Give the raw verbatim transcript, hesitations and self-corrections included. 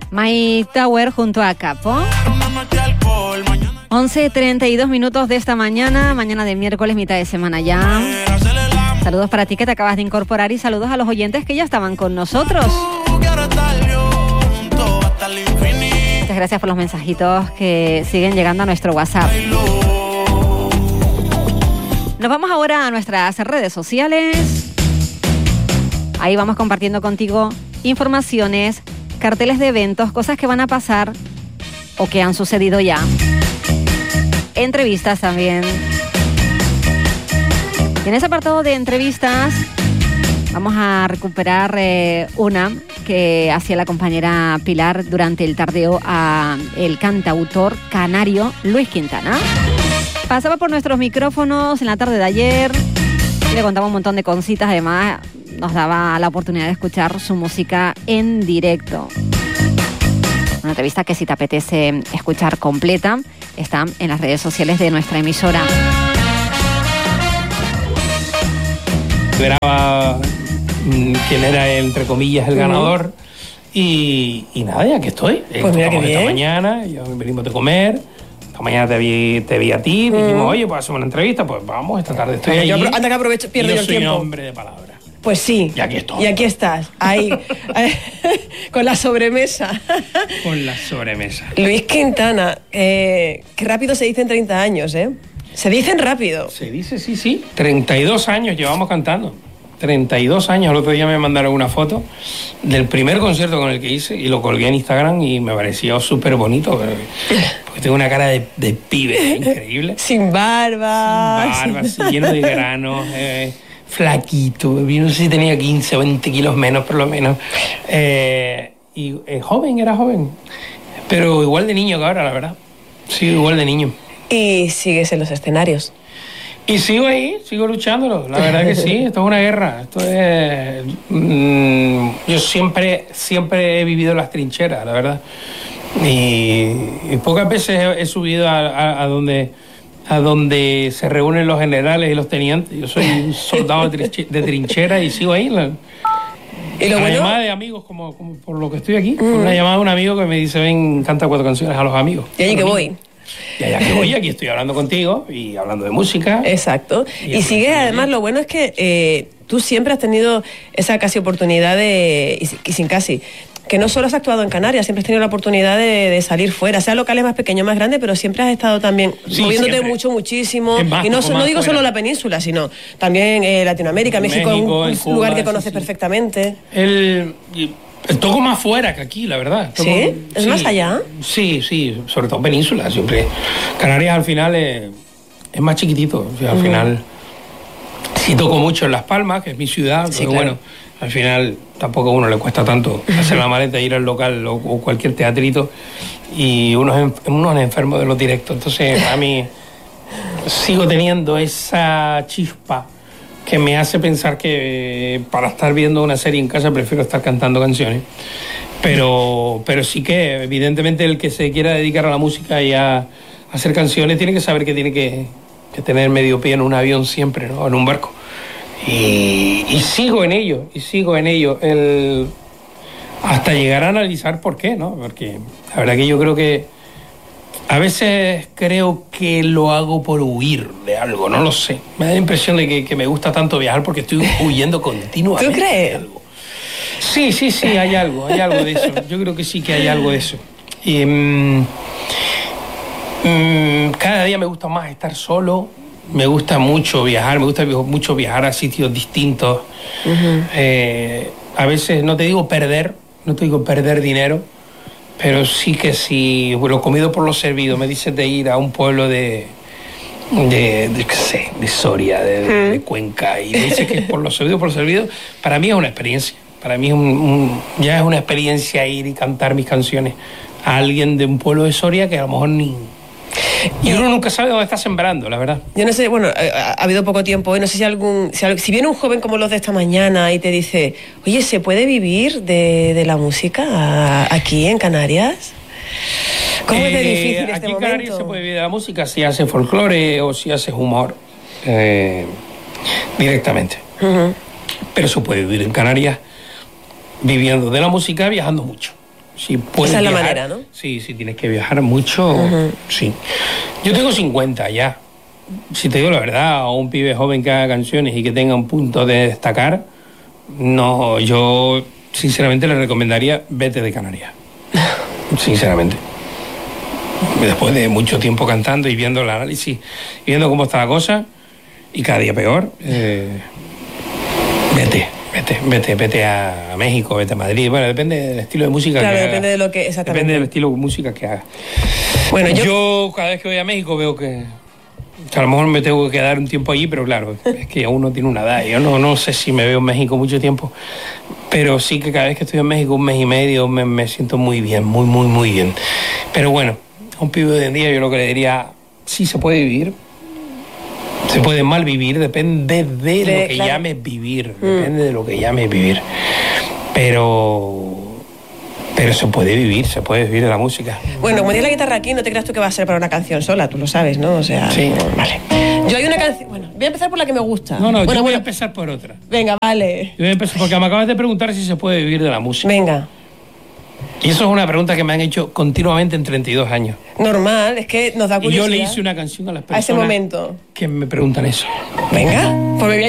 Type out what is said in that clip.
Mike Tower junto a Capo. once treinta y dos minutos de esta mañana, mañana de miércoles, mitad de semana ya. Saludos para ti que te acabas de incorporar y saludos a los oyentes que ya estaban con nosotros. Muchas gracias por los mensajitos que siguen llegando a nuestro WhatsApp. Nos vamos ahora a nuestras redes sociales. Ahí vamos compartiendo contigo informaciones, carteles de eventos, cosas que van a pasar o que han sucedido ya. Entrevistas también. Y en ese apartado de entrevistas vamos a recuperar eh, una que hacía la compañera Pilar durante el tardeo a el cantautor canario Luis Quintana. Pasaba por nuestros micrófonos en la tarde de ayer, le contaba un montón de cositas, además nos daba la oportunidad de escuchar su música en directo. Una entrevista que si te apetece escuchar completa, está en las redes sociales de nuestra emisora. Graba quién era, entre comillas, el ganador. Uh-huh. y, y nada, ya que estoy. Pues mira que bien. Esta mañana, ya venimos de comer. Esta mañana te vi, te vi a ti, uh-huh. dijimos, oye, pues hacemos una entrevista, pues vamos, esta tarde estoy ahí. Anda que aprovecho, pierdo yo el tiempo. Yo soy hombre de palabra. Pues sí. Y aquí estoy. Y aquí estás, ahí, con la sobremesa. Con la sobremesa. Luis Quintana, eh, qué rápido se dicen treinta años, ¿eh? Se dicen rápido. Se dice, sí, sí. treinta y dos años llevamos cantando. treinta y dos años. El otro día me mandaron una foto del primer concierto con el que hice y lo colgué en Instagram y me pareció súper bonito. Porque tengo una cara de, de pibe increíble. Sin barba. Sin barba, sí, lleno de granos. Eh, flaquito, yo no sé si tenía quince o veinte kilos menos por lo menos, eh, y eh, joven, era joven, pero igual de niño que ahora, la verdad, sí, igual de niño. Y sigues en los escenarios. Y sigo ahí, sigo luchándolo, la verdad que sí, esto es una guerra, esto es... Mmm, yo siempre, siempre he vivido las trincheras, la verdad, y, y pocas veces he, he subido a, a, a donde... a donde se reúnen los generales y los tenientes. Yo soy un soldado de, trinche, de trinchera y sigo ahí. La, ¿Y lo la bueno? llamada de amigos, como, como por lo que estoy aquí. Mm. Una llamada de un amigo que me dice, ven, canta cuatro canciones a los amigos. Y allí que voy. Y allá que voy, aquí estoy hablando contigo y hablando de música. Exacto. Y, y sigue, además, lo bueno es que eh, tú siempre has tenido esa casi oportunidad de... y sin casi... que no solo has actuado en Canarias, siempre has tenido la oportunidad de, de salir fuera, sea locales más pequeños, más grandes, pero siempre has estado también sí, moviéndote siempre. mucho, muchísimo. Más, y no, no digo fuera. solo la península, sino también eh, Latinoamérica, México, México un, un Cuba, lugar que conoces sí, sí. perfectamente. El, el toco más fuera que aquí, la verdad. Toco, ¿Sí? ¿Es sí, más allá? Sí, sí, sobre todo península, siempre. Canarias al final es, es más chiquitito, o sea, al uh-huh. final sí toco mucho en Las Palmas, que es mi ciudad, sí, pero claro. bueno, al final tampoco a uno le cuesta tanto hacer la maleta, ir al local o, o cualquier teatrito y uno es, uno es enfermo de los directos. Entonces a mí sigo teniendo esa chispa que me hace pensar que eh, para estar viendo una serie en casa prefiero estar cantando canciones. Pero, pero sí que evidentemente el que se quiera dedicar a la música y a, a hacer canciones tiene que saber que tiene que, que tener medio pie en un avión siempre, ¿no? En un barco. Y, y sigo en ello, y sigo en ello, el, hasta llegar a analizar por qué, ¿no? Porque la verdad que yo creo que a veces creo que lo hago por huir de algo, no lo sé. Me da la impresión de que, que me gusta tanto viajar porque estoy huyendo continuamente. ¿Tú crees? De algo. Sí, sí, sí, hay algo, hay algo de eso. Yo creo que sí que hay algo de eso. Y mmm, mmm, cada día me gusta más estar solo. Me gusta mucho viajar, me gusta mucho viajar a sitios distintos. Uh-huh. Eh, a veces, no te digo perder, no te digo perder dinero, pero sí que si lo comido por lo servido me dices de ir a un pueblo de, de, de qué sé, de Soria, de, de, de Cuenca, y me dices que es por lo servido, por lo servido, para mí es una experiencia. Para mí es un, un, ya es una experiencia ir y cantar mis canciones a alguien de un pueblo de Soria que a lo mejor ni... Y uno nunca sabe dónde está sembrando, la verdad. Yo no sé, bueno, ha, ha habido poco tiempo y no sé si algún si, si viene un joven como los de esta mañana y te dice, oye, ¿se puede vivir de, de la música aquí en Canarias? ¿Cómo eh, es de difícil este aquí momento? En Canarias se puede vivir de la música si haces folclore o si haces humor eh, directamente. Uh-huh. Pero se puede vivir en Canarias viviendo de la música, viajando mucho. Si puedes Esa es la viajar, manera, ¿no? Sí, si tienes que viajar mucho, uh-huh. sí. Yo tengo cincuenta ya. Si te digo la verdad, a un pibe joven que haga canciones y que tenga un punto de destacar, no, yo sinceramente le recomendaría vete de Canarias. Sinceramente. Después de mucho tiempo cantando y viendo el análisis y viendo cómo está la cosa, y cada día peor, eh, vete. Vete, vete, vete a México, vete a Madrid. Bueno, depende del estilo de música claro, que depende haga. de lo que exactamente. Depende del estilo de música que haga. Bueno, yo... yo cada vez que voy a México veo que, que a lo mejor me tengo que quedar un tiempo allí, pero claro, es que uno tiene una edad. Yo no, no sé si me veo en México mucho tiempo, pero sí que cada vez que estoy en México un mes y medio me, me siento muy bien, muy, muy, muy bien. Pero bueno, a un pibe de hoy en día yo lo que le diría, sí se puede vivir. Se puede mal vivir, depende de, de lo que claro. llames vivir, mm. depende de lo que llames vivir. Pero, pero se puede vivir, se puede vivir de la música. Bueno, como tienes la guitarra aquí, no te creas tú que va a ser para una canción sola, tú lo sabes, ¿no? O sea, sí. no, vale. Yo hay una canción, bueno, voy a empezar por la que me gusta. No, no, bueno, yo voy bueno. a empezar por otra. Venga, vale. Yo voy a empezar porque me acabas de preguntar si se puede vivir de la música. Venga. Y eso es una pregunta que me han hecho continuamente en treinta y dos años. Normal, es que nos da curiosidad. Y yo le hice una canción a las personas a ese momento que me preguntan eso. Venga, pues me voy a